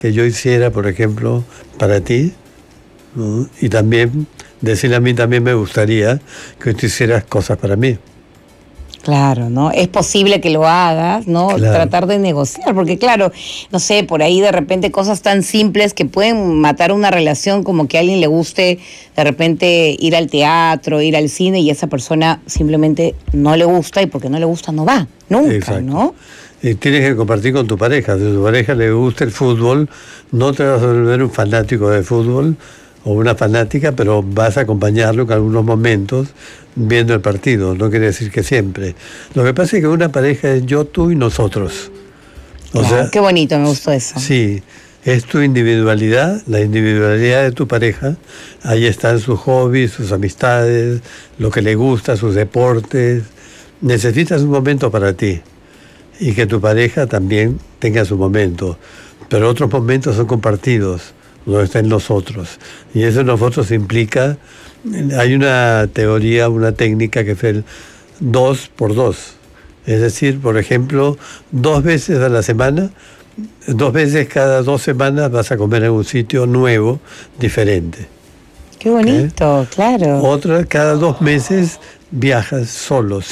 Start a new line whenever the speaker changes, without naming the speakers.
que yo hiciera, por ejemplo, para ti, ¿no? Y también decirle a mí también me gustaría que tú hicieras cosas para mí.
Claro, ¿no? Es posible que lo hagas, ¿no?
Claro.
Tratar de negociar, porque claro, no sé, por ahí de repente cosas tan simples que pueden matar una relación, como que a alguien le guste de repente ir al teatro, ir al cine, y esa persona simplemente no le gusta, y porque no le gusta no va, nunca.
Exacto.
¿No?
Y tienes que compartir con tu pareja. Si a tu pareja le gusta el fútbol, no te vas a volver un fanático de fútbol o una fanática, pero vas a acompañarlo en algunos momentos viendo el partido. No quiere decir que siempre. Lo que pasa es que una pareja es yo, tú y nosotros. O
Claro,
sea,
qué bonito, me gustó eso.
sí, es tu individualidad, la individualidad de tu pareja. Ahí están sus hobbies, sus amistades, lo que le gusta, sus deportes. Necesitas un momento para ti y que tu pareja también tenga su momento. Pero otros momentos son compartidos, donde están nosotros. Y eso en nosotros implica, hay una teoría, una técnica que es el 2 por 2. Es decir, por ejemplo, 2 veces a la semana, 2 veces cada 2 semanas vas a comer en un sitio nuevo, diferente.
Qué bonito, claro.
Otra, cada 2 meses viajas solo,